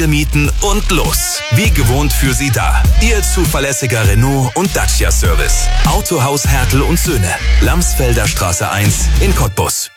mieten und los. Wie gewohnt für Sie da. Ihr zuverlässiger Renault und Dacia Service. Autohaus Hertel und Söhne. Lamsfelder Straße 1 in Cottbus.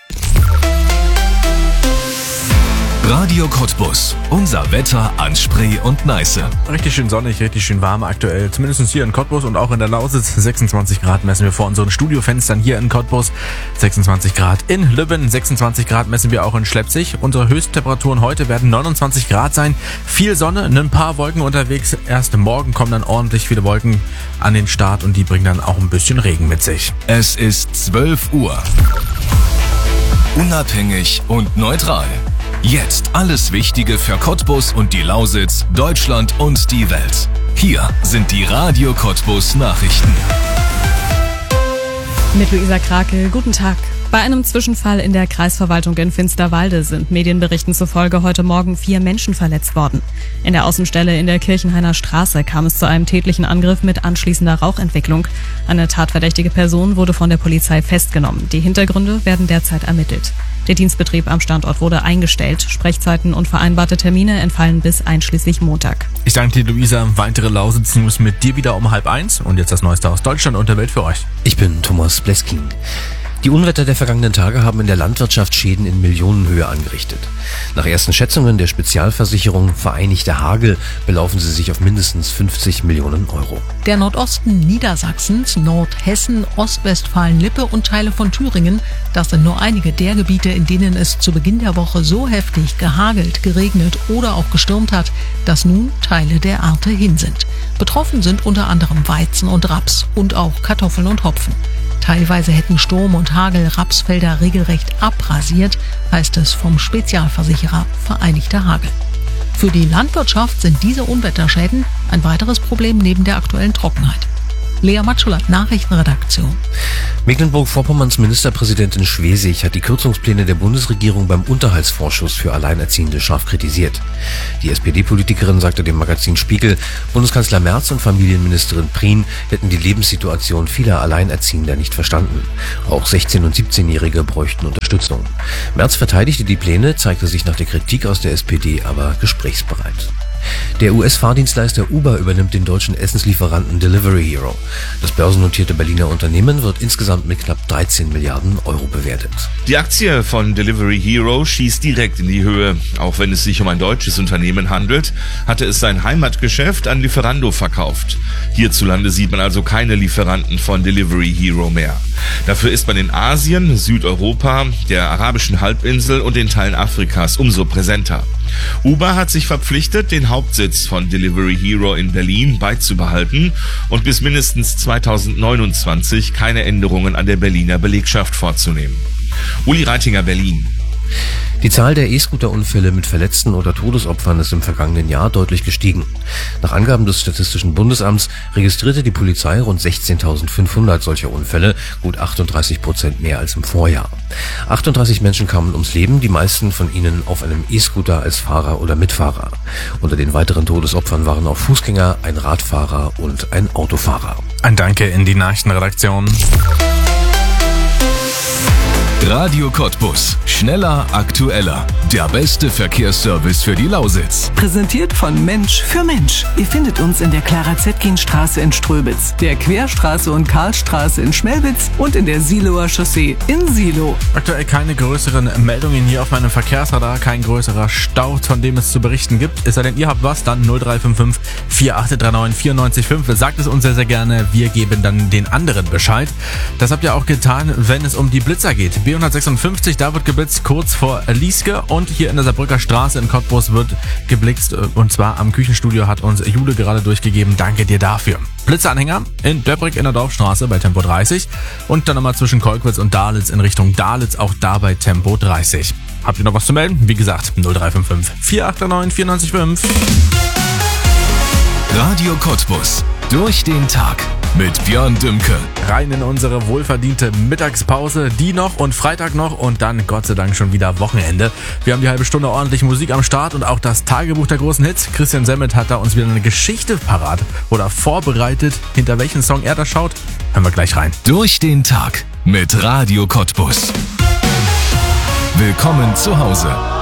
Radio Cottbus. Unser Wetter an Spree und Neiße. Richtig schön sonnig, richtig schön warm aktuell. Zumindest hier in Cottbus und auch in der Lausitz. 26 Grad messen wir vor unseren Studiofenstern hier in Cottbus. 26 Grad in Lübben. 26 Grad messen wir auch in Schlepsig. Unsere Höchsttemperaturen heute werden 29 Grad sein. Viel Sonne, ein paar Wolken unterwegs. Erst morgen kommen dann ordentlich viele Wolken an den Start und die bringen dann auch ein bisschen Regen mit sich. Es ist 12 Uhr. Unabhängig und neutral. Jetzt alles Wichtige für Cottbus und die Lausitz, Deutschland und die Welt. Hier sind die Radio Cottbus Nachrichten. Mit Luisa Krakel, guten Tag. Bei einem Zwischenfall in der Kreisverwaltung in Finsterwalde sind Medienberichten zufolge heute Morgen 4 Menschen verletzt worden. In der Außenstelle in der Kirchenhainer Straße kam es zu einem tätlichen Angriff mit anschließender Rauchentwicklung. Eine tatverdächtige Person wurde von der Polizei festgenommen. Die Hintergründe werden derzeit ermittelt. Der Dienstbetrieb am Standort wurde eingestellt. Sprechzeiten und vereinbarte Termine entfallen bis einschließlich Montag. Ich danke dir, Luisa. Weitere Lausitz-News mit dir wieder um 12:30. Und jetzt das Neueste aus Deutschland und der Welt für euch. Ich bin Thomas Bleskin. Die Unwetter der vergangenen Tage haben in der Landwirtschaft Schäden in Millionenhöhe angerichtet. Nach ersten Schätzungen der Spezialversicherung Vereinigter Hagel belaufen sie sich auf mindestens 50 Millionen Euro. Der Nordosten Niedersachsens, Nordhessen, Ostwestfalen-Lippe und Teile von Thüringen, das sind nur einige der Gebiete, in denen es zu Beginn der Woche so heftig gehagelt, geregnet oder auch gestürmt hat, dass nun Teile der Ernte hin sind. Betroffen sind unter anderem Weizen und Raps und auch Kartoffeln und Hopfen. Teilweise hätten Sturm und Hagel Rapsfelder regelrecht abrasiert, heißt es vom Spezialversicherer Vereinigter Hagel. Für die Landwirtschaft sind diese Unwetterschäden ein weiteres Problem neben der aktuellen Trockenheit. Lea Matschula, Nachrichtenredaktion. Mecklenburg-Vorpommerns Ministerpräsidentin Schwesig hat die Kürzungspläne der Bundesregierung beim Unterhaltsvorschuss für Alleinerziehende scharf kritisiert. Die SPD-Politikerin sagte dem Magazin Spiegel, Bundeskanzler Merz und Familienministerin Prien hätten die Lebenssituation vieler Alleinerziehender nicht verstanden. Auch 16- und 17-Jährige bräuchten Unterstützung. Merz verteidigte die Pläne, zeigte sich nach der Kritik aus der SPD aber gesprächsbereit. Der US-Fahrdienstleister Uber übernimmt den deutschen Essenslieferanten Delivery Hero. Das börsennotierte Berliner Unternehmen wird insgesamt mit knapp 13 Milliarden Euro bewertet. Die Aktie von Delivery Hero schießt direkt in die Höhe. Auch wenn es sich um ein deutsches Unternehmen handelt, hatte es sein Heimatgeschäft an Lieferando verkauft. Hierzulande sieht man also keine Lieferanten von Delivery Hero mehr. Dafür ist man in Asien, Südeuropa, der arabischen Halbinsel und den Teilen Afrikas umso präsenter. Uber hat sich verpflichtet, den Hauptsitz von Delivery Hero in Berlin beizubehalten und bis mindestens 2029 keine Änderungen an der Berliner Belegschaft vorzunehmen. Uli Reitinger, Berlin. Die Zahl der E-Scooter-Unfälle mit Verletzten oder Todesopfern ist im vergangenen Jahr deutlich gestiegen. Nach Angaben des Statistischen Bundesamts registrierte die Polizei rund 16.500 solcher Unfälle, gut 38% mehr als im Vorjahr. 38 Menschen kamen ums Leben, die meisten von ihnen auf einem E-Scooter als Fahrer oder Mitfahrer. Unter den weiteren Todesopfern waren auch Fußgänger, ein Radfahrer und ein Autofahrer. Ein Danke in die Nachrichtenredaktion. Radio Cottbus. Schneller, aktueller. Der beste Verkehrsservice für die Lausitz. Präsentiert von Mensch für Mensch. Ihr findet uns in der Clara-Zetkin-Straße in Ströbitz, der Querstraße und Karlstraße in Schmelwitz und in der Siloer Chaussee in Silo. Aktuell keine größeren Meldungen hier auf meinem Verkehrsradar, kein größerer Stau, von dem es zu berichten gibt. Es sei denn, ihr habt was, dann 0355 4839 94 Sagt es uns sehr, sehr gerne. Wir geben dann den anderen Bescheid. Das habt ihr auch getan, wenn es um die Blitzer geht. B156, da wird geblitzt kurz vor Lieske und hier in der Saarbrücker Straße in Cottbus wird geblitzt und zwar am Küchenstudio hat uns Jule gerade durchgegeben. Danke dir dafür. Blitzeranhänger in Döbrick in der Dorfstraße bei Tempo 30 und dann nochmal zwischen Kolkwitz und Dahlitzsch in Richtung Dahlitzsch auch da bei Tempo 30. Habt ihr noch was zu melden? Wie gesagt, 0355 4839 94 Radio Cottbus. Durch den Tag mit Björn Dümke. Rein in unsere wohlverdiente Mittagspause, die noch und Freitag noch und dann Gott sei Dank schon wieder Wochenende. Wir haben die halbe Stunde ordentlich Musik am Start und auch das Tagebuch der großen Hits. Christian Semmet hat da uns wieder eine Geschichte parat oder vorbereitet. Hinter welchen Song er da schaut, hören wir gleich rein. Durch den Tag mit Radio Cottbus. Willkommen zu Hause.